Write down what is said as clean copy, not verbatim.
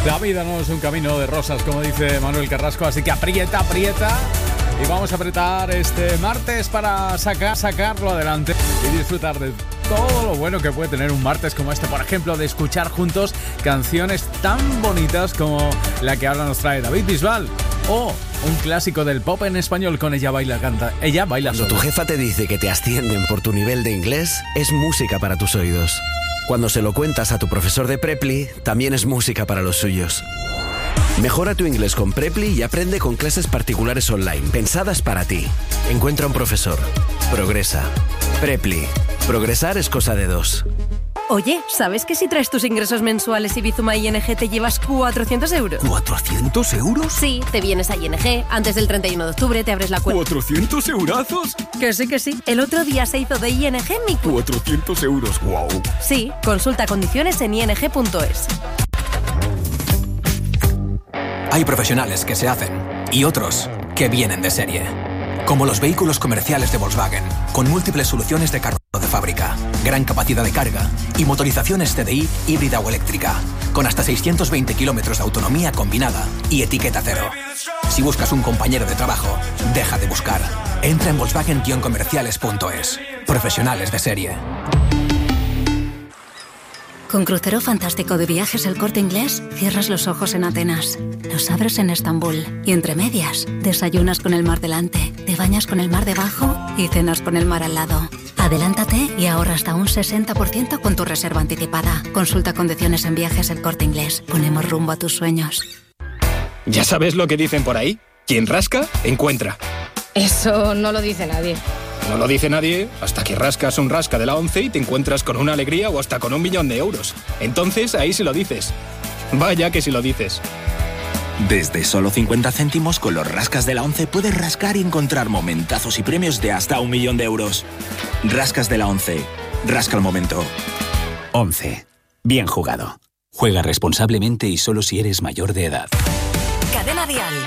La vida no es un camino de rosas, como dice Manuel Carrasco, así que aprieta, aprieta. Y vamos a apretar este martes para sacarlo adelante y disfrutar de todo lo bueno que puede tener un martes como este. Por ejemplo, de escuchar juntos canciones tan bonitas como la que ahora nos trae David Bisbal. O un clásico del pop en español con Ella Baila Canta. Ella baila sola. Cuando tu jefa te dice que te ascienden por tu nivel de inglés, es música para tus oídos. Cuando se lo cuentas a tu profesor de Preply, también es música para los suyos. Mejora tu inglés con Preply y aprende con clases particulares online, pensadas para ti. Encuentra un profesor. Progresa. Preply. Progresar es cosa de dos. Oye, ¿sabes que si traes tus ingresos mensuales y Bizuma ING te llevas 400 euros? ¿400 euros? Sí, te vienes a ING, antes del 31 de octubre te abres la cuenta. ¿400 eurazos? Que sí. El otro día se hizo de ING mi cuenta. 400 euros, wow. Sí, consulta condiciones en ing.es. Hay profesionales que se hacen y otros que vienen de serie. Como los vehículos comerciales de Volkswagen, con múltiples soluciones de carro de fábrica, gran capacidad de carga y motorizaciones TDI híbrida o eléctrica, con hasta 620 kilómetros de autonomía combinada y etiqueta cero. Si buscas un compañero de trabajo, deja de buscar. Entra en Volkswagen-comerciales.es. Profesionales de serie. Con Crucero Fantástico de Viajes El Corte Inglés, cierras los ojos en Atenas, los abres en Estambul y entre medias, desayunas con el mar delante, te bañas con el mar debajo y cenas con el mar al lado. Adelántate y ahorra hasta un 60% con tu reserva anticipada. Consulta condiciones en Viajes El Corte Inglés. Ponemos rumbo a tus sueños. ¿Ya sabes lo que dicen por ahí? Quien rasca, encuentra. Eso no lo dice nadie. No lo dice nadie hasta que rascas un rasca de la 11 y te encuentras con una alegría o hasta con 1 millón de euros. Entonces ahí sí lo dices. Vaya que sí lo dices. Desde solo 50 céntimos con los rascas de la 11 puedes rascar y encontrar momentazos y premios de hasta 1 millón de euros. Rascas de la 11. Rasca el momento. 11. Bien jugado. Juega responsablemente y solo si eres mayor de edad. Cadena Dial.